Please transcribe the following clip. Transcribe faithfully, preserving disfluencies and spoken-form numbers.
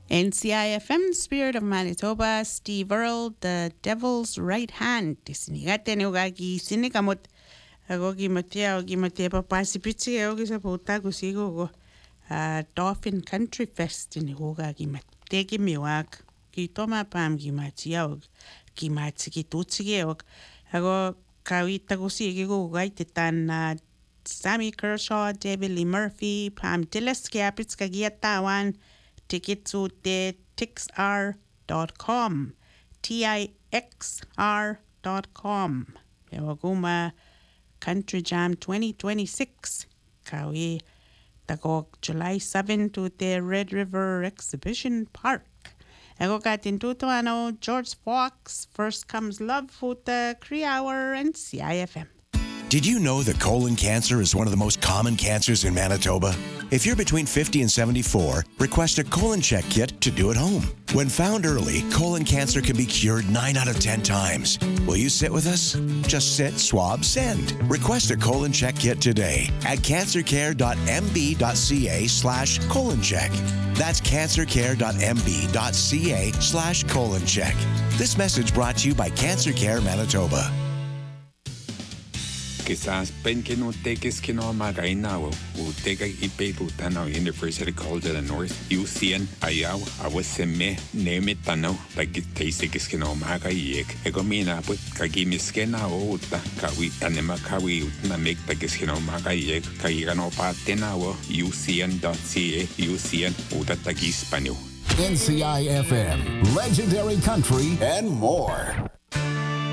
N C I F M, Spirit of Manitoba, Steve Earle, The Devil's Right Hand. Tisinigate ni ugagi sinikamot. Ako gimatia o gimatia papasipitsi o gisa puta kusigo go. Dolphin Country Fest ni ugagi matte gimiwak. Kitoma pam gimatia o gimatsi kitutsi o. Ako kawita kusigi go gaitetan Sammy Kershaw, David Lee Murphy, Pam Dillis, Kiapits Kagiatawan. Tickets at tixr dot com. T I X R dot com. Pewaguma Country Jam twenty twenty-six. Kawi Tagok July seventh to the Red River Exhibition Park. Ego katin tutuano George Fox. First Comes Love with the Cree Hour and C I F M. Did you know that colon cancer is one of the most common cancers in Manitoba? If you're between fifty and seventy-four, request a colon check kit to do at home. When found early, colon cancer can be cured nine out of ten times. Will you sit with us? Just sit, swab, send. Request a colon check kit today at cancercare.mb.ca slash colon check. That's cancercare.mb.ca slash colon check. This message brought to you by Cancer Care Manitoba. Quizás pen que no te que es que no magainao o te que ipe tutano University College of the North U C N ayao aweseme neme tano like te se que es que no magaiek egomina put kagi miskena o ta kawi anema kawi na make ta que es que no magaiek kagi no patena o U C N dot C A U C N o ta tagi Spanish. N C I F M, legendary country and more.